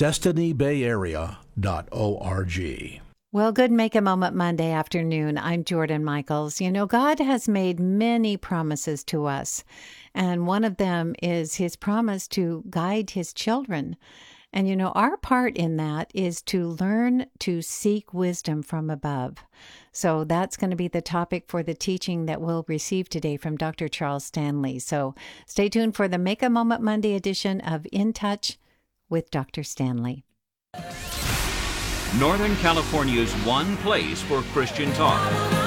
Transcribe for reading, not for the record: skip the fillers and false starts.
destinybayarea.org. Well, good Make a Moment Monday afternoon. I'm Jordan Michaels. You know, God has made many promises to us, and one of them is his promise to guide his children. And you know, our part in that is to learn to seek wisdom from above. So that's going to be the topic for the teaching that we'll receive today from Dr. Charles Stanley. So stay tuned for the Make a Moment Monday edition of In Touch with Dr. Stanley. Northern California's one place for Christian talk.